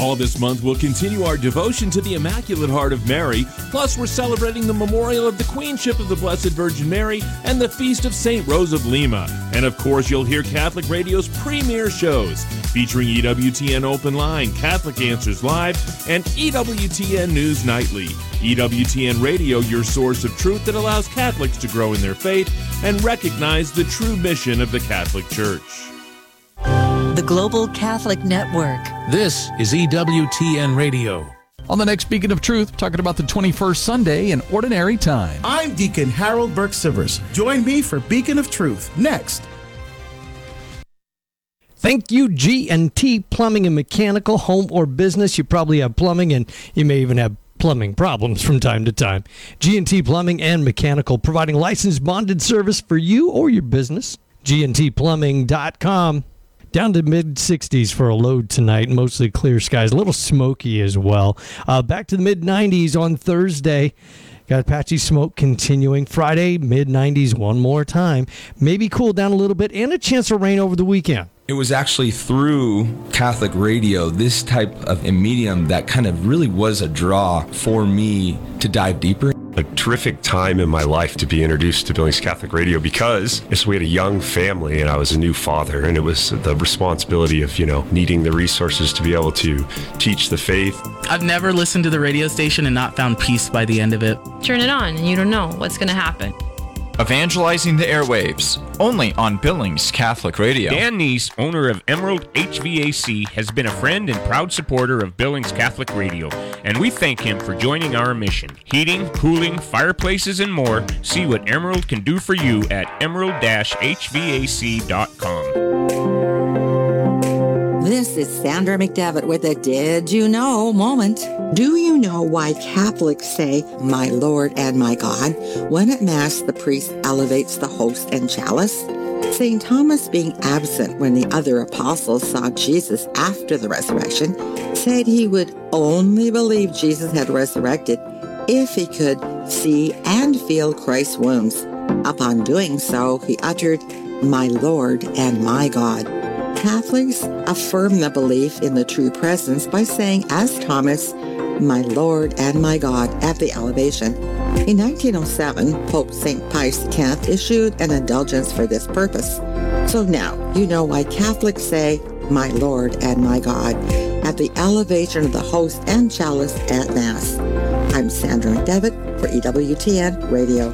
All this month, we'll continue our devotion to the Immaculate Heart of Mary. Plus, we're celebrating the memorial of the Queenship of the Blessed Virgin Mary and the Feast of St. Rose of Lima. And of course, you'll hear Catholic Radio's premier shows featuring EWTN Open Line, Catholic Answers Live, and EWTN News Nightly. EWTN Radio, your source of truth that allows Catholics to grow in their faith and recognize the true mission of the Catholic Church. The Global Catholic Network. This is EWTN Radio. On the next Beacon of Truth, talking about the 21st Sunday in Ordinary Time. I'm Deacon Harold Burke-Sivers. Join me for Beacon of Truth next. Thank you, G&T Plumbing and Mechanical, home or business. You probably have plumbing, and you may even have plumbing problems from time to time. G&T Plumbing and Mechanical, providing licensed bonded service for you or your business. GNTplumbing.com. Down to mid-60s for a load tonight, mostly clear skies, a little smoky as well. Back to the mid-90s on Thursday. Got patchy smoke continuing. Friday, mid-90s one more time. Maybe cool down a little bit and a chance of rain over the weekend. It was actually through Catholic radio, this type of a medium, that kind of really was a draw for me to dive deeper. A terrific time in my life to be introduced to Billings Catholic Radio because we had a young family and I was a new father, and it was the responsibility of, needing the resources to be able to teach the faith. I've never listened to the radio station and not found peace by the end of it. Turn it on and you don't know what's going to happen. Evangelizing the airwaves, only on Billings Catholic Radio. Dan Neese, owner of Emerald HVAC, has been a friend and proud supporter of Billings Catholic Radio, and we thank him for joining our mission. Heating, cooling, fireplaces, and more. See what Emerald can do for you at emerald-hvac.com. This is Sandra McDevitt with a Did You Know moment. Do you know why Catholics say, "My Lord and my God," when at Mass the priest elevates the host and chalice? St. Thomas, being absent when the other apostles saw Jesus after the resurrection, said he would only believe Jesus had resurrected if he could see and feel Christ's wounds. Upon doing so, he uttered, "My Lord and my God." Catholics affirm the belief in the true presence by saying, as Thomas, "My Lord and my God," at the elevation. In 1907, Pope St. Pius X issued an indulgence for this purpose. So now you know why Catholics say, "My Lord and my God," at the elevation of the host and chalice at Mass. I'm Sandra McDevitt for EWTN Radio.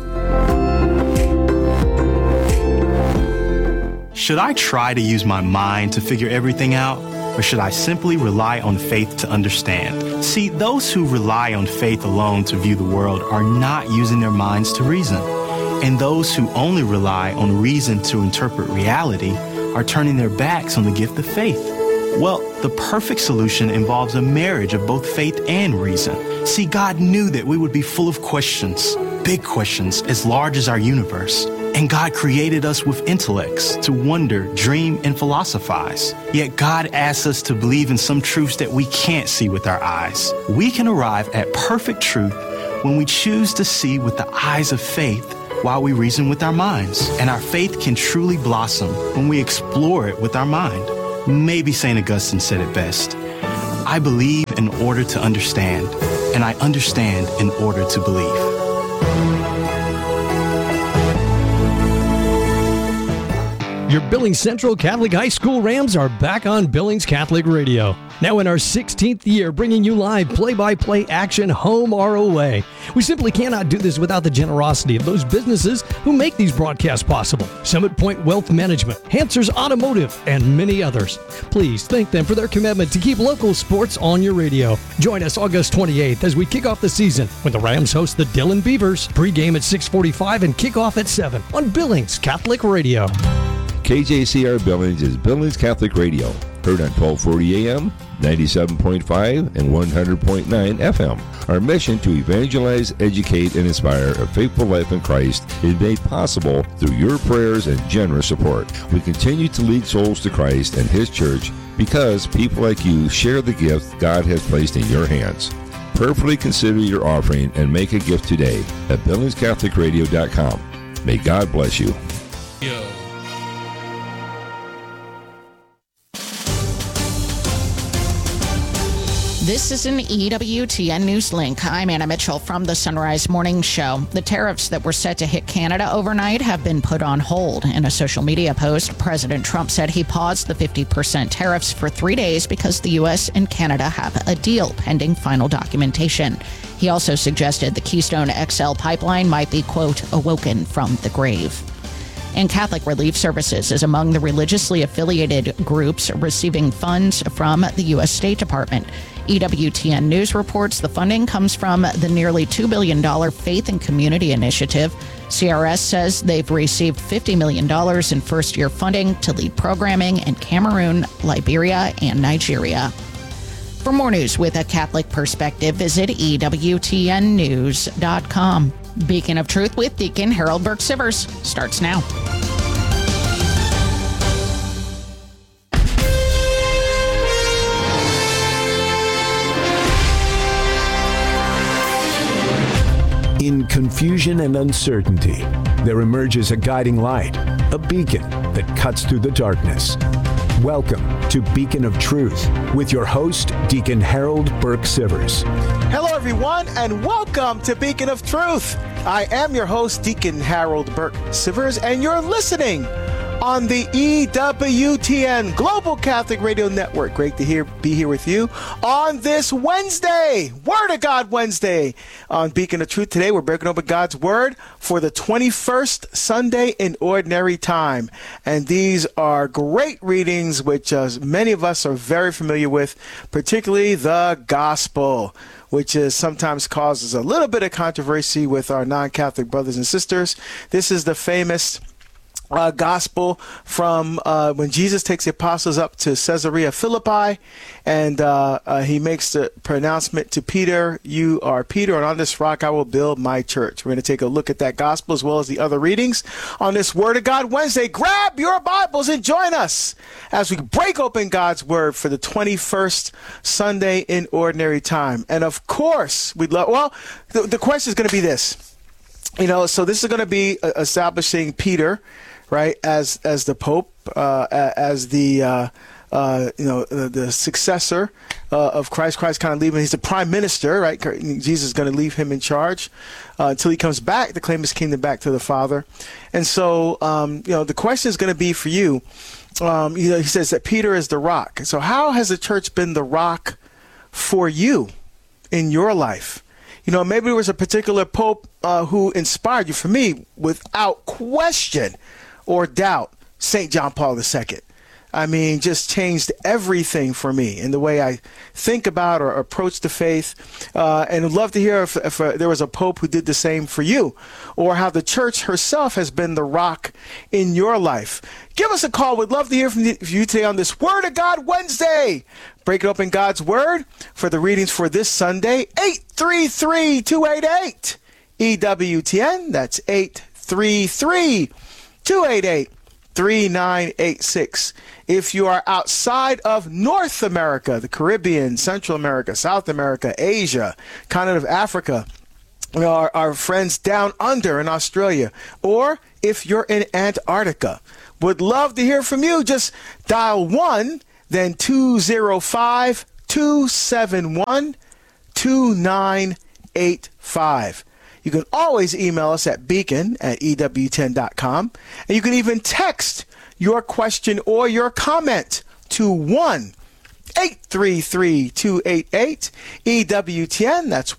Should I try to use my mind to figure everything out, or should I simply rely on faith to understand? See, those who rely on faith alone to view the world are not using their minds to reason. And those who only rely on reason to interpret reality are turning their backs on the gift of faith. Well, the perfect solution involves a marriage of both faith and reason. See, God knew that we would be full of questions, big questions as large as our universe. And God created us with intellects to wonder, dream, and philosophize. Yet God asks us to believe in some truths that we can't see with our eyes. We can arrive at perfect truth when we choose to see with the eyes of faith while we reason with our minds. And our faith can truly blossom when we explore it with our mind. Maybe St. Augustine said it best. I believe in order to understand, and I understand in order to believe. Your Billings Central Catholic High School Rams are back on Billings Catholic Radio. Now in our 16th year, bringing you live play-by-play action, home or away. We simply cannot do this without the generosity of those businesses who make these broadcasts possible. Summit Point Wealth Management, Hansers Automotive, and many others. Please thank them for their commitment to keep local sports on your radio. Join us August 28th as we kick off the season when the Rams host the Dillon Beavers. Pre-game at 6:45 and kickoff at 7 on Billings Catholic Radio. KJCR Billings is Billings Catholic Radio, heard on 1240 AM, 97.5, and 100.9 FM. Our mission to evangelize, educate, and inspire a faithful life in Christ is made possible through your prayers and generous support. We continue to lead souls to Christ and His church because people like you share the gift God has placed in your hands. Prayerfully consider your offering and make a gift today at BillingsCatholicRadio.com. May God bless you. This is an EWTN News Link. I'm Anna Mitchell from the Sunrise Morning Show. The tariffs that were set to hit Canada overnight have been put on hold. In a social media post, President Trump said he paused the 50% tariffs for 3 days because the U.S. and Canada have a deal pending final documentation. He also suggested the Keystone XL pipeline might be, quote, awoken from the grave. And Catholic Relief Services is among the religiously affiliated groups receiving funds from the U.S. State Department. EWTN News reports the funding comes from the nearly $2 billion Faith and Community Initiative. CRS says they've received $50 million in first-year funding to lead programming in Cameroon, Liberia, and Nigeria. For more news with a Catholic perspective, visit EWTNnews.com. Beacon of Truth with Deacon Harold Burke-Sivers starts now. In confusion and uncertainty, there emerges a guiding light, a beacon that cuts through the darkness. Welcome to Beacon of Truth with your host, Deacon Harold Burke-Sivers. Hello, everyone, and welcome to Beacon of Truth. I am your host, Deacon Harold Burke-Sivers, and you're listening on the EWTN Global Catholic Radio Network. Great to be here with you on this Wednesday, Word of God Wednesday on Beacon of Truth. Today we're breaking open God's Word for the 21st Sunday in Ordinary Time. And these are great readings which many of us are very familiar with, particularly the Gospel, which is sometimes causes a little bit of controversy with our non-Catholic brothers and sisters. This is the famous gospel from when Jesus takes the apostles up to Caesarea Philippi, and he makes the pronouncement to Peter, "You are Peter, and on this rock I will build my church." We're going to take a look at that gospel as well as the other readings on this Word of God Wednesday. Grab your Bibles and join us as we break open God's Word for the 21st Sunday in Ordinary Time. And of course, the question is going to be this. So this is going to be establishing Peter, right, as the Pope, as the successor of Christ. Christ kind of leaving. He's the prime minister, right? Jesus is going to leave him in charge until he comes back to claim his kingdom back to the Father. And so, the question is going to be for you. He says that Peter is the rock. So how has the church been the rock for you in your life? Maybe there was a particular pope who inspired you. For me, without question or doubt, St. John Paul II. I mean, just changed everything for me in the way I think about or approach the faith. And I'd love to hear if there was a pope who did the same for you, or how the church herself has been the rock in your life. Give us a call. We'd love to hear from you today on this Word of God Wednesday. Break it open God's Word for the readings for this Sunday, 833-288 EWTN. That's 833-288-3986. If you are outside of North America, the Caribbean, Central America, South America, Asia, continent of Africa, our friends down under in Australia, or if you're in Antarctica, would love to hear from you. Just dial 1, then 205-271-2985. You can always email us at beacon@ewtn.com. And you can even text your question or your comment to 1-833-288-EWTN. That's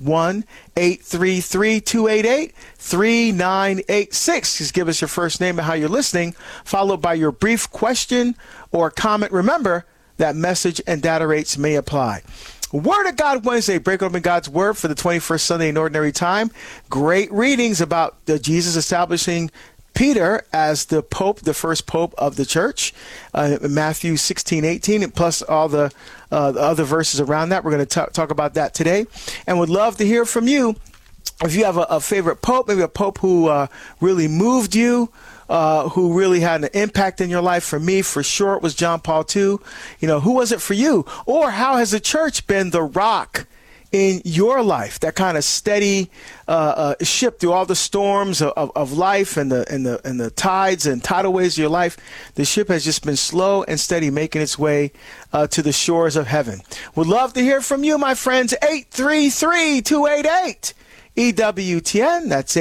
1-833-288-3986. Just give us your first name and how you're listening, followed by your brief question or comment. Remember that message and data rates may apply. Word of God Wednesday, break open God's Word for the 21st Sunday in Ordinary Time. Great readings about Jesus establishing Peter as the Pope, the first Pope of the Church, Matthew 16:18, and plus all the other verses around that. We're going to talk about that today, and would love to hear from you. If you have a favorite Pope, maybe a Pope who really moved you, who really had an impact in your life. For me, for sure, it was John Paul II. Who was it for you? Or how has the church been the rock in your life, that kind of steady ship through all the storms of life and the tides and tidal waves of your life. The ship has just been slow and steady making its way to the shores of heaven. Would love to hear from you, my friends. 833-288 EWTN. That's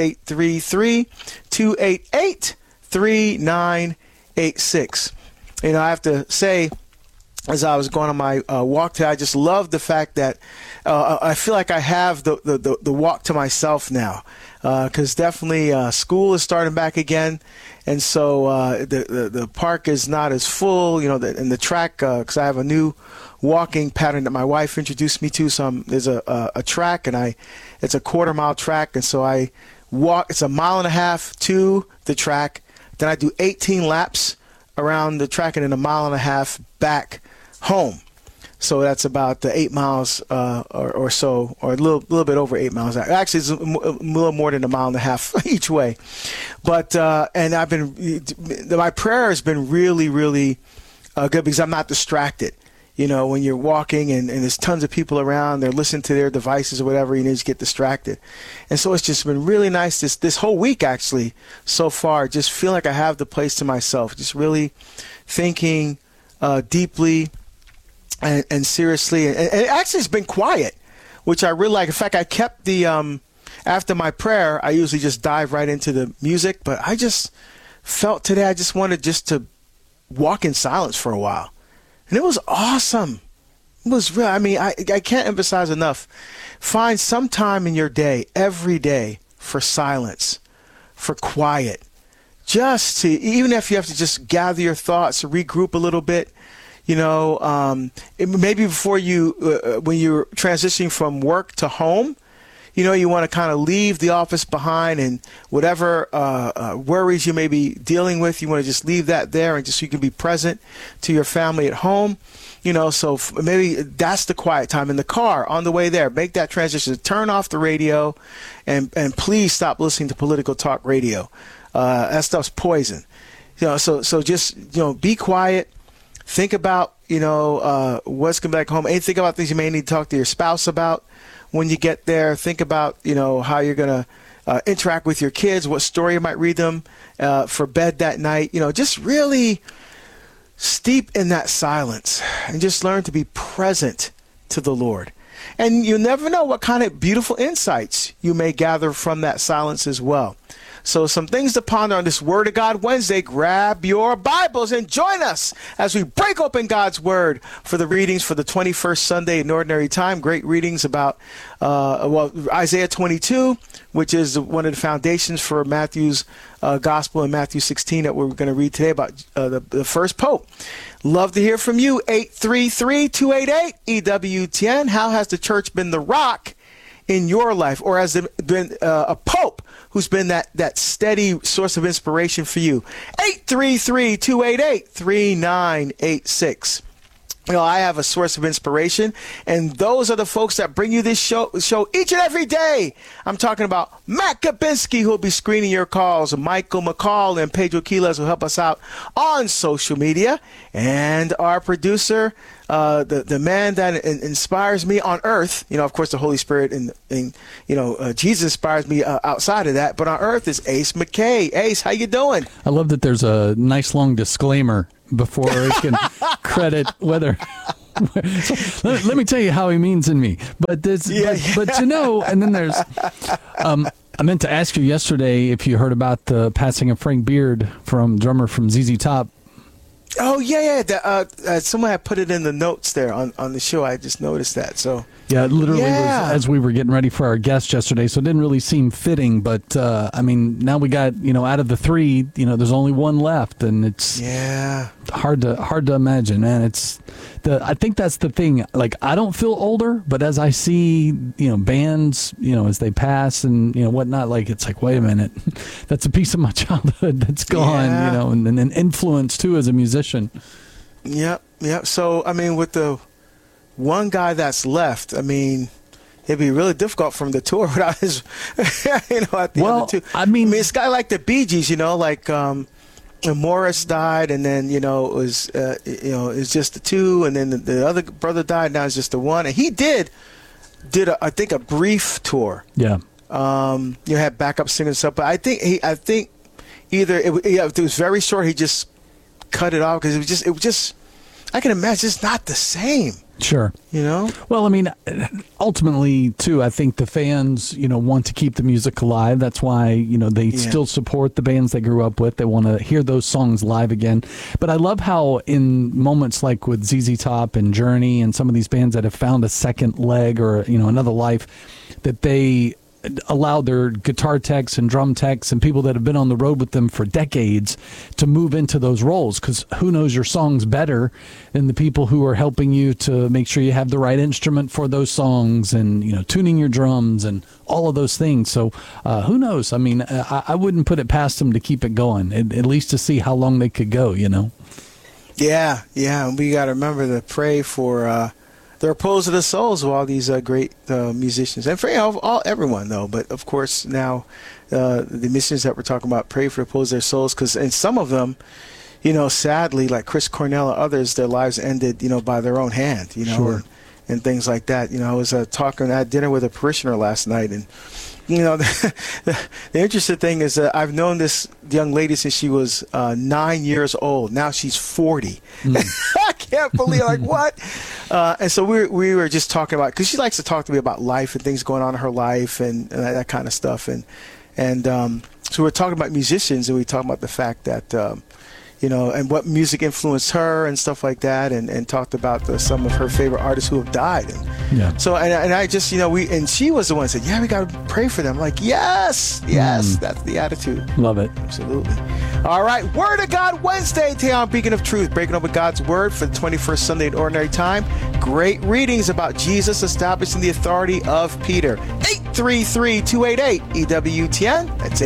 833-288-3986. You know, I have to say, as I was going on my walk today, I just love the fact that I feel like I have the walk to myself now, because definitely school is starting back again, and so the park is not as full, you know, and the track, because I have a new walking pattern that my wife introduced me to. So there's a track, and it's a 1/4 mile track, and so I walk. It's 1.5 miles to the track. Then I do 18 laps around the track, and then 1.5 miles back home. So that's about 8 miles or so, or a little bit over 8 miles. Actually, it's a little more than 1.5 miles each way. But and my prayer has been really, really good, because I'm not distracted. You know, when you're walking and there's tons of people around, they're listening to their devices or whatever, you just get distracted. And so it's just been really nice this whole week, actually, so far. Just feel like I have the place to myself. Just really thinking deeply and seriously. And actually, it's been quiet, which I really like. In fact, I kept the after my prayer, I usually just dive right into the music. But I just felt today I just wanted just to walk in silence for a while. And it was awesome. It was real. I mean, I can't emphasize enough. Find some time in your day, every day, for silence, for quiet. Just to, even if you have to just gather your thoughts, regroup a little bit, you know, maybe before you, when you're transitioning from work to home, you know, you want to kind of leave the office behind, and whatever worries you may be dealing with, you want to just leave that there, and just so you can be present to your family at home. You know, so maybe that's the quiet time in the car on the way there. Make that transition. Turn off the radio, and please stop listening to political talk radio. That stuff's poison. You know, so just, you know, be quiet. Think about, you know, what's going to be back home. And think about things you may need to talk to your spouse about when you get there. Think about, you know, how you're going to interact with your kids, what story you might read them for bed that night. You know, just really steep in that silence and just learn to be present to the Lord. And you never know what kind of beautiful insights you may gather from that silence as well. So some things to ponder on this Word of God Wednesday. Grab your Bibles and join us as we break open God's Word for the readings for the 21st Sunday in Ordinary Time. Great readings about Isaiah 22, which is one of the foundations for Matthew's Gospel, in Matthew 16 that we're going to read today about the first pope. Love to hear from you. 833-288-EWTN. How has the church been the rock in your life, or has it been a pope who's been that steady source of inspiration for you? 833-288-3986. You know, I have a source of inspiration, and those are the folks that bring you this show each and every day. I'm talking about Matt Kabinski, who will be screening your calls. Michael McCall and Pedro Quiles will help us out on social media. And our producer, the man that inspires me on earth, you know, of course, the Holy Spirit and you know, Jesus inspires me outside of that. But on earth is Ace McKay. Ace, how you doing? I love that there's a nice long disclaimer before I can credit whether. So, let me tell you how he means in me. But this, but you know, and then there's. I meant to ask you yesterday if you heard about the passing of Frank Beard, drummer from ZZ Top. Oh yeah. Someone had put it in the notes there on the show. I just noticed that. So yeah, it literally was as we were getting ready for our guest yesterday. So it didn't really seem fitting. But I mean, now we got, you know, out of the three, you know, there's only one left, and it's hard to imagine, man. I think that's the thing. Like, I don't feel older, but as I see, you know, bands, you know, as they pass and, you know, whatnot, like, it's like, wait a minute, that's a piece of my childhood that's gone, you know, and an influence too as a musician. Yep. So, I mean, with the one guy that's left, I mean, it'd be really difficult for him to tour without his, you know, at the other two. I mean, it's kind of like the Bee Gees, you know, like, Morris died, and then, you know, it was it's just the two, and then the other brother died. Now it's just the one, and he did did I think a brief tour. Yeah. You had backup singers and stuff, but I think either if it was very short, he just cut it off because it was just I can imagine it's not the same. Sure. You know? Well, I mean, ultimately, too, I think the fans, want to keep the music alive. That's why, they still support the bands they grew up with. They want to hear those songs live again. But I love how in moments like with ZZ Top and Journey and some of these bands that have found a second leg or, another life, that they allow their guitar techs and drum techs and people that have been on the road with them for decades to move into those roles, because who knows your songs better than the people who are helping you to make sure you have the right instrument for those songs and tuning your drums and all of those things. So who knows? I mean, I wouldn't put it past them to keep it going, at least to see how long they could go. Yeah, we got to remember to pray for the repose of the souls of all these great musicians, and for everyone though. But of course now the musicians that we're talking about, pray for the repose of their souls, because in some of them, sadly, like Chris Cornell and others, their lives ended, by their own hand, Sure. and things like that. I was talking at dinner with a parishioner last night, and the interesting thing is that I've known this young lady since she was 9 years old. Now she's 40. I can't believe, what? And so we were just talking about, because she likes to talk to me about life and things going on in her life and that kind of stuff. And so we're talking about musicians, and we talking about the fact that, and what music influenced her and stuff like that, and talked about some of her favorite artists who have died. So, and I just, and she was the one that said, yeah, we got to pray for them. Like, yes, that's the attitude. Love it. Absolutely. All right, Word of God Wednesday today on Beacon of Truth, breaking open God's Word for the 21st Sunday in Ordinary Time. Great readings about Jesus establishing the authority of Peter. 833-288-EWTN. That's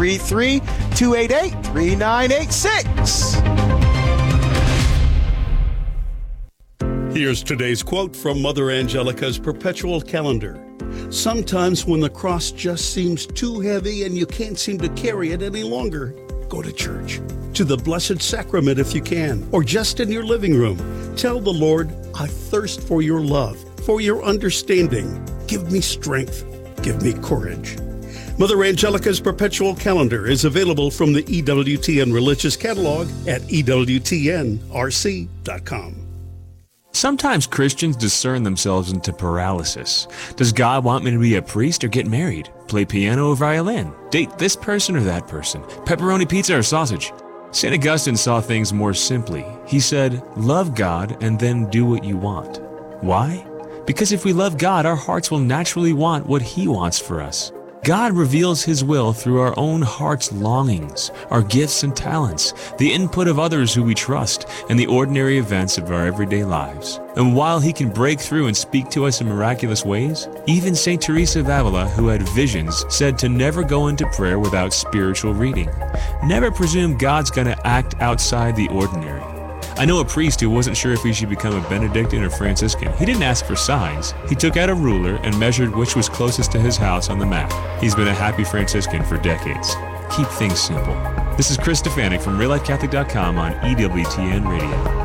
833-288-3986. Here's today's quote from Mother Angelica's Perpetual Calendar. Sometimes when the cross just seems too heavy and you can't seem to carry it any longer, go to church, to the Blessed Sacrament if you can, or just in your living room. Tell the Lord, I thirst for your love, for your understanding. Give me strength. Give me courage. Mother Angelica's Perpetual Calendar is available from the EWTN Religious Catalog at EWTNRC.com. Sometimes Christians discern themselves into paralysis. Does God want me to be a priest or get married? Play piano or violin? Date this person or that person? Pepperoni pizza or sausage? St. Augustine saw things more simply. He said, love God and then do what you want. Why? Because if we love God, our hearts will naturally want what He wants for us. God reveals His will through our own heart's longings, our gifts and talents, the input of others who we trust, and the ordinary events of our everyday lives. And while He can break through and speak to us in miraculous ways, even St. Teresa of Avila, who had visions, said to never go into prayer without spiritual reading. Never presume God's going to act outside the ordinary. I know a priest who wasn't sure if he should become a Benedictine or Franciscan. He didn't ask for signs. He took out a ruler and measured which was closest to his house on the map. He's been a happy Franciscan for decades. Keep things simple. This is Chris Stefanik from RealLifeCatholic.com on EWTN Radio.